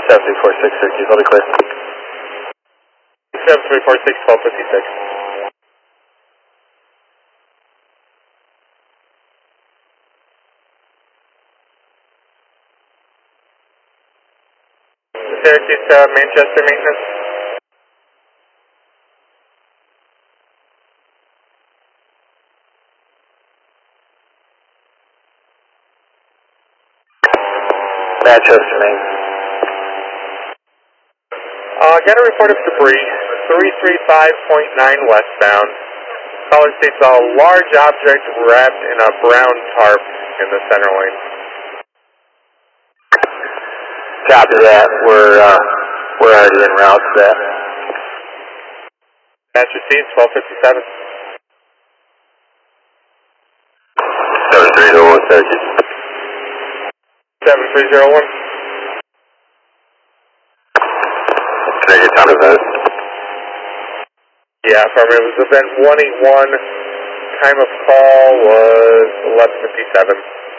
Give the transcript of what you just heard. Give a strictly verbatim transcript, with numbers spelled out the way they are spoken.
seven three four six, Syracuse, I'll be clear. seven three four six, twelve fifty-six. Syracuse to Manchester maintenance. Manchester Maine. Uh, got a report of debris, three three five point nine westbound. Caller states a large object wrapped in a brown tarp in the center lane. Copy that. We're, uh, we're already en route to that. Match received, twelve fifty-seven. seven three zero one, Syracuse. seven three zero one. Can I get time of that? Yeah, affirmative. It was event one eighty-one. Time of call was eleven fifty-seven.